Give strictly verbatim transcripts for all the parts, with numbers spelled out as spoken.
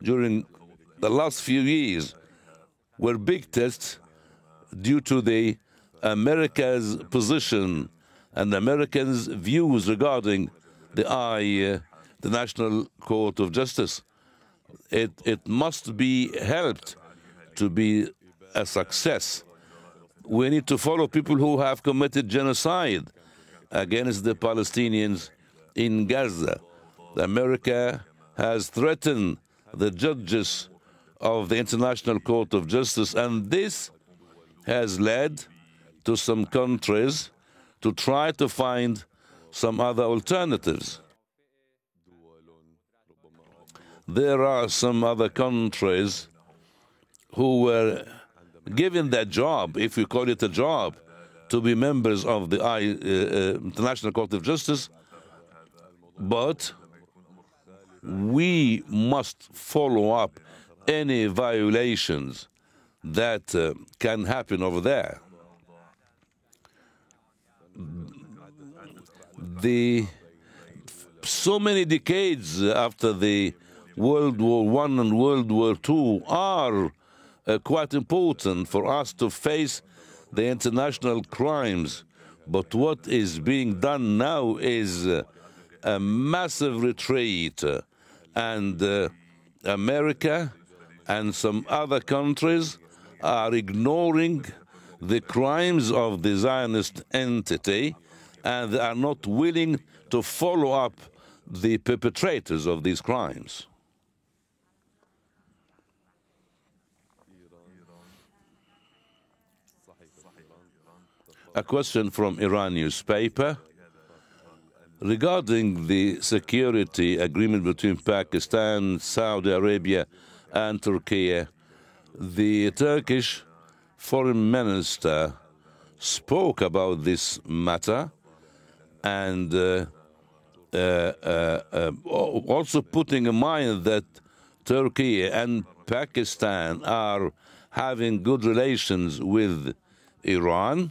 during the last few years were big tests due to the America's position and Americans' views regarding the I, uh, the National Court of Justice. It, it must be helped to be a success. We need to follow people who have committed genocide against the Palestinians in Gaza. America has threatened the judges of the International Court of Justice, and this has led to some countries to try to find some other alternatives. There are some other countries who were given that job, if we call it a job, to be members of the I, uh, uh, International Court of Justice, but we must follow up any violations that uh, can happen over there. The so many decades after the World War One and World War Two are uh, quite important for us to face the international crimes. But what is being done now is uh, a massive retreat, uh, and uh, America and some other countries are ignoring the crimes of the Zionist entity, and they are not willing to follow up the perpetrators of these crimes. A question from Iran newspaper regarding the security agreement between Pakistan, Saudi Arabia, and Turkey. The Turkish foreign minister spoke about this matter, and uh, uh, uh, uh, also putting in mind that Turkey and Pakistan are having good relations with Iran.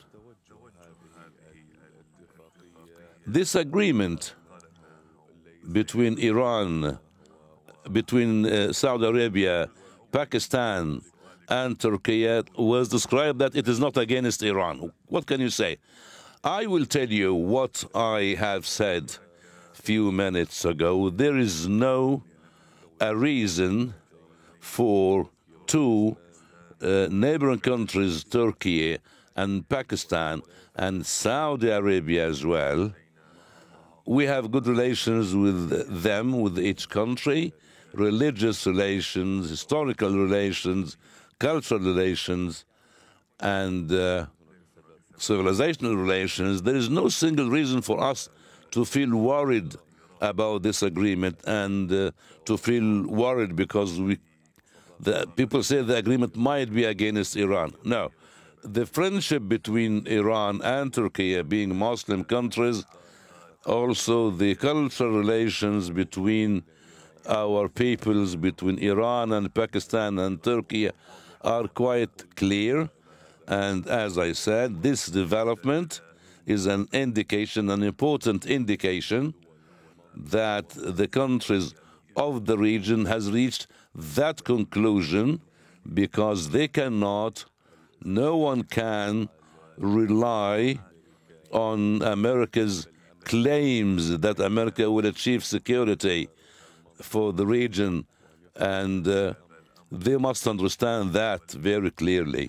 This agreement between Iran, between uh, Saudi Arabia, Pakistan, and Turkey was described that it is not against Iran. What can you say? I will tell you what I have said a few minutes ago. There is no a reason for two uh, neighboring countries, Turkey and Pakistan, and Saudi Arabia as well. We have good relations with them, with each country, religious relations, historical relations, cultural relations, and uh, civilizational relations. There is no single reason for us to feel worried about this agreement and uh, to feel worried because we, the people say the agreement might be against Iran. No. The friendship between Iran and Turkey, being Muslim countries, also the cultural relations between our peoples, between Iran and Pakistan and Turkey, are quite clear. And as I said, this development is an indication, an important indication, that the countries of the region has reached that conclusion, because they cannot, no one can rely on America's claims that America will achieve security for the region, and uh, they must understand that very clearly.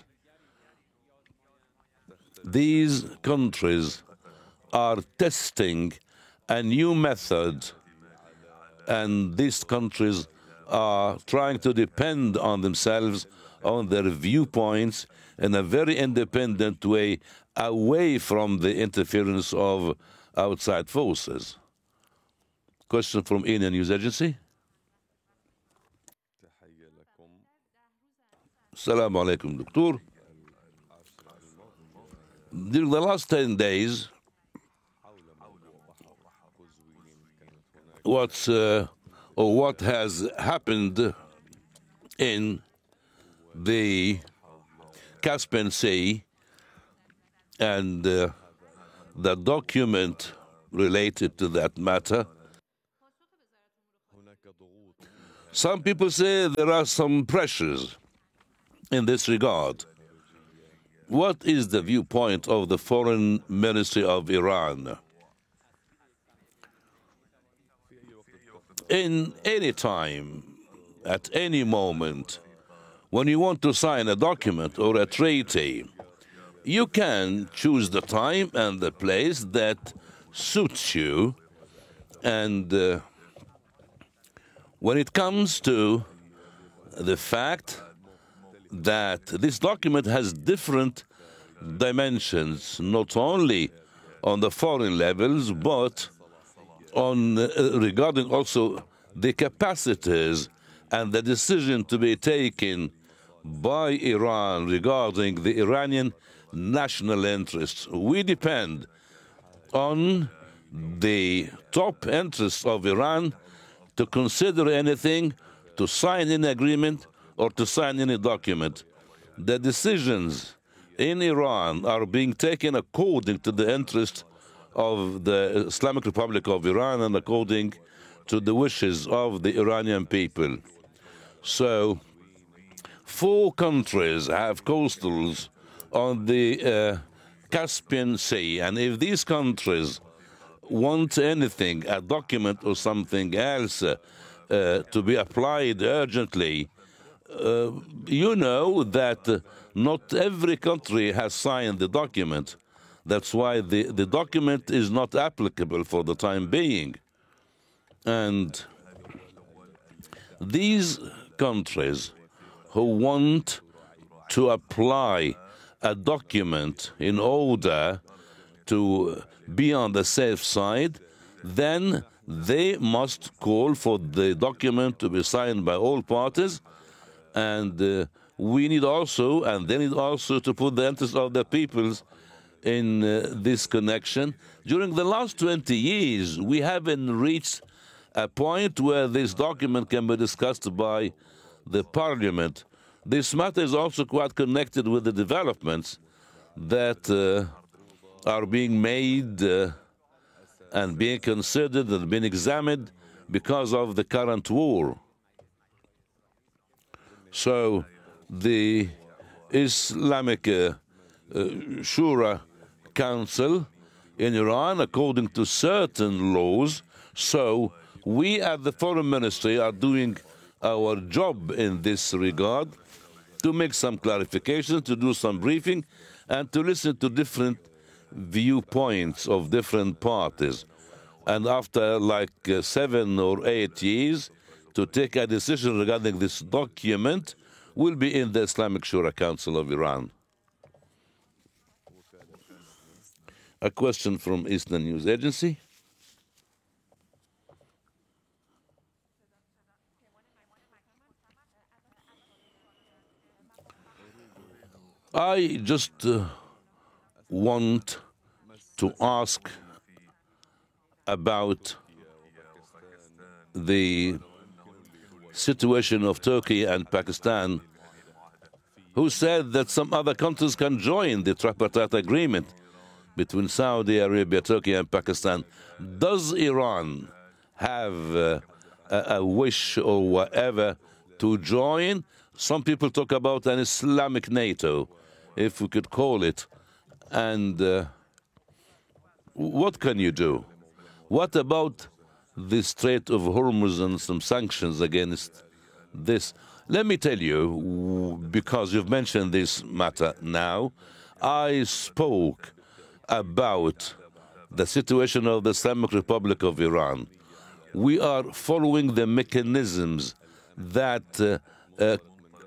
These countries are testing a new method, and these countries are trying to depend on themselves, on their viewpoints, in a very independent way, away from the interference of outside forces. Question from Indian News Agency. Assalamu alaikum, Doctor. During the last ten days, what's, uh, or what has happened in the Caspian Sea and uh, the document related to that matter, Some people say there are some pressures in this regard. What is the viewpoint of the Foreign Ministry of Iran? In any time, at any moment, when you want to sign a document or a treaty, you can choose the time and the place that suits you. And uh, when it comes to the fact that this document has different dimensions, not only on the foreign levels, but on uh, regarding also the capacities and the decision to be taken by Iran regarding the Iranian national interests. We depend on the top interests of Iran to consider anything, to sign any agreement, or to sign any document. The decisions in Iran are being taken according to the interest of the Islamic Republic of Iran and according to the wishes of the Iranian people. So, four countries have coastals on the uh, Caspian Sea, and if these countries want anything, a document or something else, uh, uh, to be applied urgently, uh, you know that uh, not every country has signed the document. That's why the, the document is not applicable for the time being. And these countries who want to apply a document in order to be on the safe side, then they must call for the document to be signed by all parties. And uh, we need also, and they need also to put the interests of the peoples in uh, this connection. During the last twenty years, we haven't reached a point where this document can be discussed by the parliament. This matter is also quite connected with the developments that uh, are being made uh, and being considered and being examined because of the current war. So the Islamic uh, uh, Shura Council in Iran, according to certain laws, so we at the Foreign Ministry are doing our job in this regard to make some clarifications, to do some briefing, and to listen to different viewpoints of different parties. And after like uh, seven or eight years, to take a decision regarding this document will be in the Islamic Shura Council of Iran. A question from Eastern News Agency. I just uh, want to ask about the situation of Turkey and Pakistan, who said that some other countries can join the tripartite agreement between Saudi Arabia, Turkey, and Pakistan. Does Iran have uh, a, a wish or whatever to join? Some people talk about an Islamic NATO, if we could call it. And uh, what can you do? What about the Strait of Hormuz and some sanctions against this? Let me tell you, because you've mentioned this matter now, I spoke about the situation of the Islamic Republic of Iran. We are following the mechanisms that uh, uh,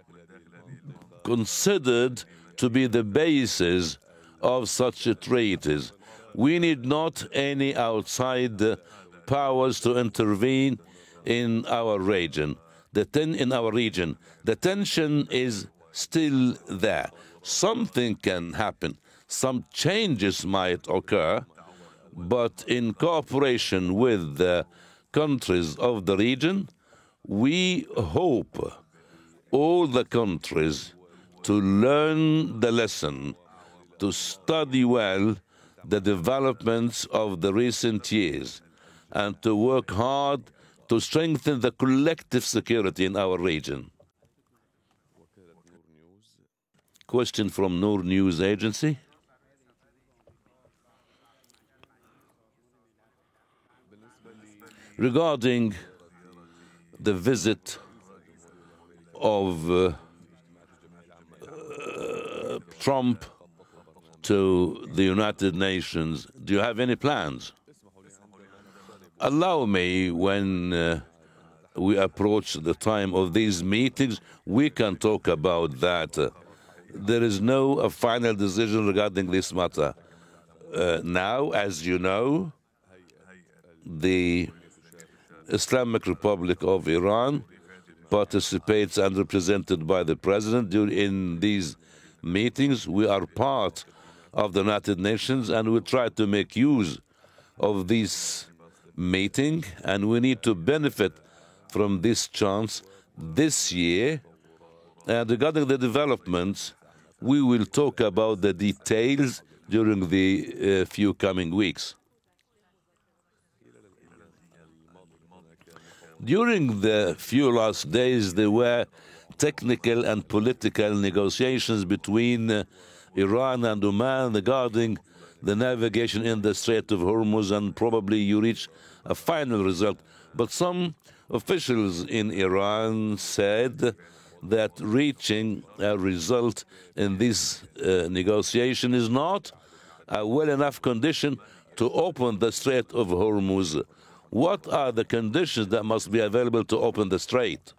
considered to be the basis of such treaties. We need not any outside uh, powers to intervene in our region. The ten in our region, the tension is still there. Something can happen. Some changes might occur, but in cooperation with the countries of the region, we hope all the countries to learn the lesson, to study well the developments of the recent years, and to work hard to strengthen the collective security in our region. Question from Noor News Agency. Regarding the visit of uh, uh, Trump to the United Nations, do you have any plans? Allow me, when uh, we approach the time of these meetings, we can talk about that. Uh, there is no a final decision regarding this matter. Uh, now, as you know, the Islamic Republic of Iran participates and represented by the president in these meetings. We are part of the United Nations, and we try to make use of this meeting, and we need to benefit from this chance this year. And regarding the developments, we will talk about the details during the uh, few coming weeks. During the few last days, there were technical and political negotiations between uh, Iran and Oman regarding the navigation in the Strait of Hormuz, and probably you reach a final result. But some officials in Iran said that reaching a result in this uh, negotiation is not a well enough condition to open the Strait of Hormuz. What are the conditions that must be available to open the strait?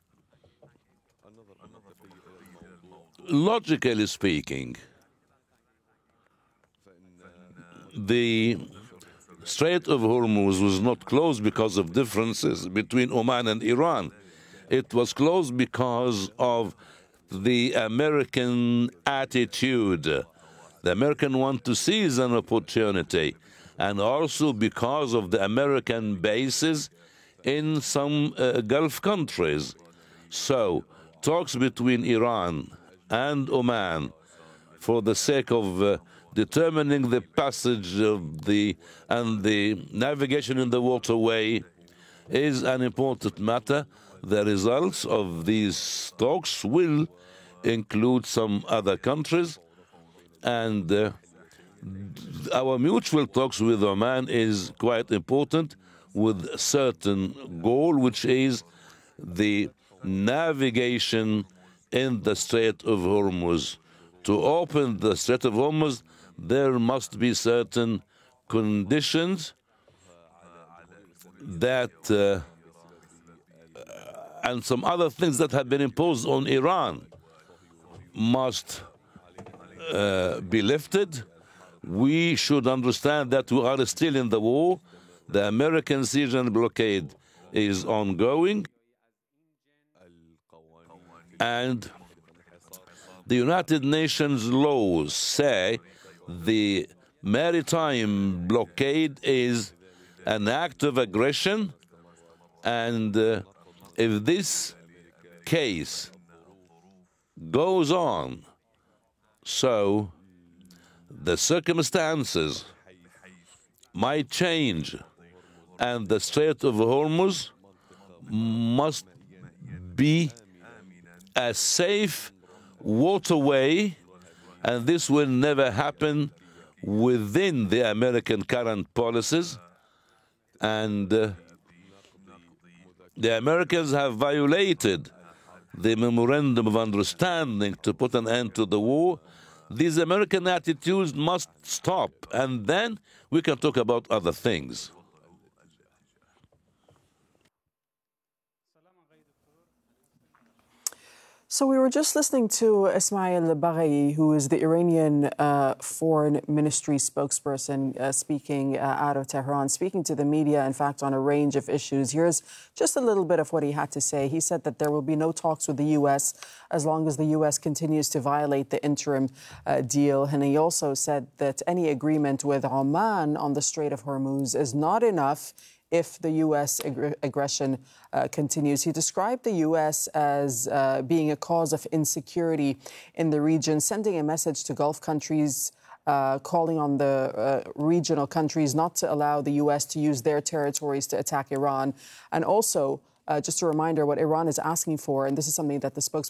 Logically speaking, the Strait of Hormuz was not closed because of differences between Oman and Iran. It was closed because of the American attitude. The Americans want to seize an opportunity, and also because of the American bases in some uh, Gulf countries. So, talks between Iran and Oman for the sake of uh, determining the passage of the and the navigation in the waterway is an important matter. The results of these talks will include some other countries, and uh, our mutual talks with Oman is quite important, with a certain goal, which is the navigation in the Strait of Hormuz. To open the Strait of Hormuz, there must be certain conditions that uh, and some other things that have been imposed on Iran must uh, be lifted. We should understand that we are still in the war. The American siege and blockade is ongoing, and the United Nations laws say the maritime blockade is an act of aggression, and uh, if this case goes on, so the circumstances might change, and the Strait of Hormuz must be a safe waterway, and this will never happen within the American current policies. And uh, the Americans have violated the Memorandum of Understanding to put an end to the war. These American attitudes must stop, and then we can talk about other things. So we were just listening to Ismail Baghai, who is the Iranian uh, Foreign Ministry spokesperson, uh, speaking uh, out of Tehran, speaking to the media, in fact, on a range of issues. Here's just a little bit of what he had to say. He said that there will be no talks with the U S as long as the U S continues to violate the interim uh, deal. And he also said that any agreement with Oman on the Strait of Hormuz is not enough if the U S ag- aggression uh, continues. He described the U S as uh, being a cause of insecurity in the region, sending a message to Gulf countries uh, calling on the uh, regional countries not to allow the U S to use their territories to attack Iran. And also, uh, just a reminder, what Iran is asking for, and this is something that the spokesperson